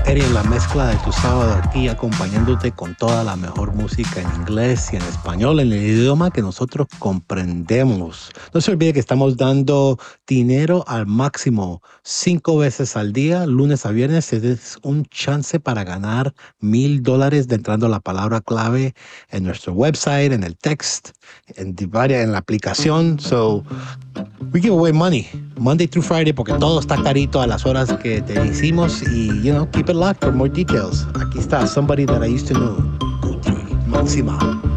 Eri en la mezcla de tu sábado aquí, acompañándote con toda la mejor música en inglés y en español, en el idioma que nosotros comprendemos. No se olvide que estamos dando dinero al máximo 5 veces al día, lunes a viernes. Es un chance para ganar $1,000 de entrando la palabra clave en nuestro website, en el text, en la aplicación. So, we give away money Monday through Friday porque todo está carito a las horas que te hicimos y, keep it locked for more details. Aquí está Somebody That I Used to Know. Guti Máxima.